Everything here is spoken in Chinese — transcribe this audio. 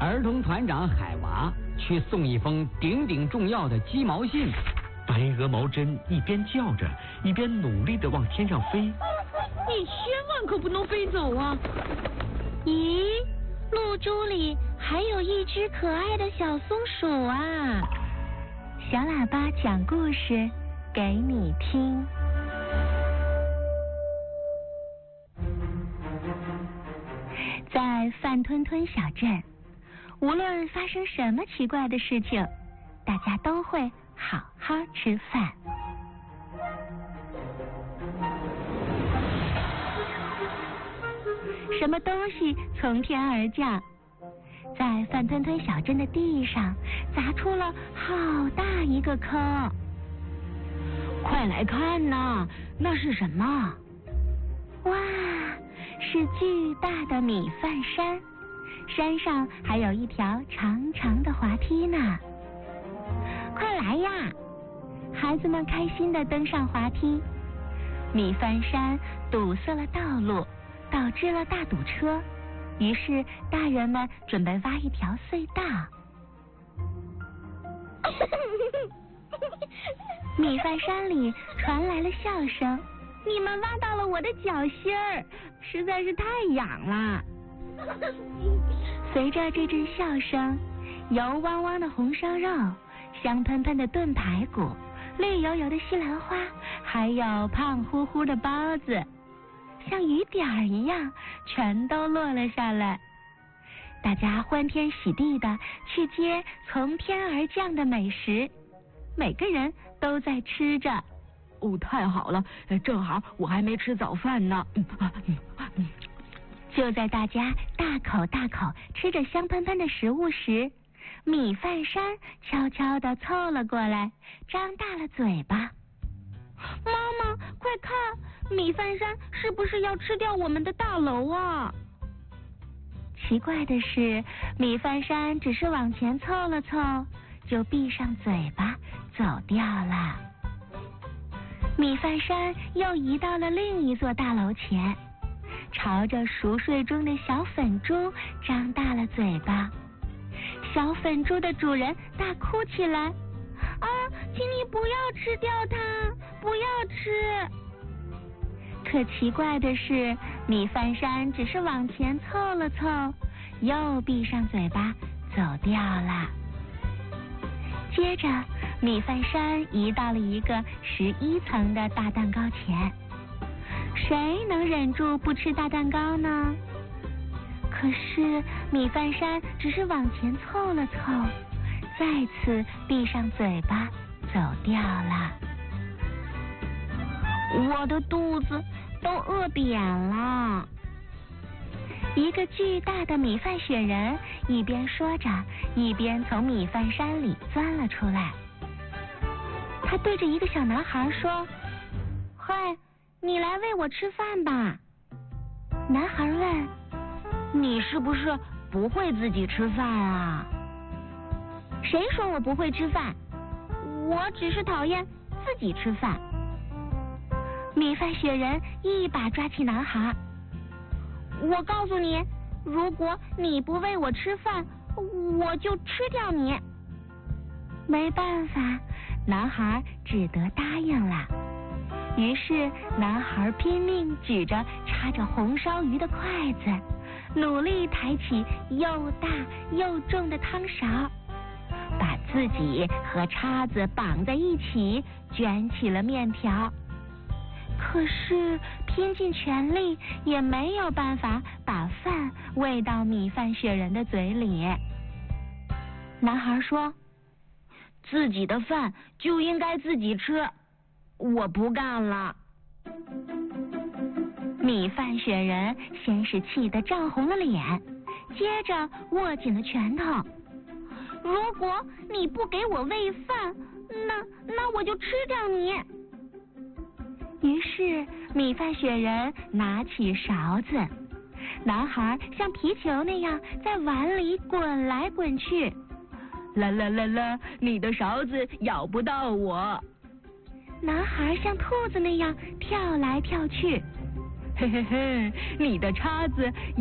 儿童团长海娃去送一封顶顶重要的鸡毛信。 白鹅毛针一边叫着，一边努力地往天上飞。 你千万可不能飞走啊！ 咦，露珠里还有一只可爱的小松鼠啊！小喇叭讲故事给你听。在饭吞吞小镇，无论发生什么奇怪的事情，大家都会好好吃饭。什么东西从天而降，在饭吞吞小镇的地上砸出了好大一个坑。 快来看呐，那是什么？ 哇，是巨大的米饭山，山上还有一条长长的滑梯呢。快来呀！孩子们开心地登上滑梯。米饭山堵塞了道路，导致了大堵车，于是大人们准备挖一条隧道。米饭山里传来了笑声，你们挖到了我的脚心儿，实在是太痒了。随着这阵笑声，油汪汪的红烧肉，香喷喷的炖排骨，绿油油的西兰花，还有胖乎乎的包子，像雨点儿一样全都落了下来。大家欢天喜地的去接从天而降的美食，每个人都在吃着。 哦，太好了，正好我还没吃早饭呢。 就在大家大口大口吃着香喷喷的食物时，米饭山悄悄地凑了过来，张大了嘴巴。妈妈，快看，米饭山是不是要吃掉我们的大楼啊？奇怪的是，米饭山只是往前凑了凑，就闭上嘴巴走掉了。米饭山又移到了另一座大楼前，朝着熟睡中的小粉猪张大了嘴巴。小粉猪的主人大哭起来：啊，请你不要吃掉它，不要吃！可奇怪的是，米饭山只是往前凑了凑，又闭上嘴巴走掉了。接着，米饭山移到了一个11层的大蛋糕前。谁能忍住不吃大蛋糕呢？可是米饭山只是往前凑了凑，再次闭上嘴巴走掉了。 我的肚子都饿扁了。 一个巨大的米饭雪人一边说着，一边从米饭山里钻了出来。他对着一个小男孩说：嗨，你来喂我吃饭吧。男孩问： 你是不是不会自己吃饭啊？ 谁说我不会吃饭？我只是讨厌自己吃饭。米饭雪人一把抓起男孩。我告诉你，如果你不喂我吃饭，我就吃掉你。没办法，男孩只得答应了。于是男孩拼命举着插着红烧鱼的筷子，努力抬起又大又重的汤勺，把自己和叉子绑在一起，卷起了面条。可是拼尽全力也没有办法把饭喂到米饭雪人的嘴里。男孩说： 自己的饭就应该自己吃，我不干了。 米饭雪人先是气得涨红了脸，接着握紧了拳头。如果你不给我喂饭，那我就吃掉你。于是米饭雪人拿起勺子，男孩像皮球那样在碗里滚来滚去。 啦啦啦啦，你的勺子咬不到我。 男孩像兔子那样跳来跳去。 嘿嘿嘿，你的叉子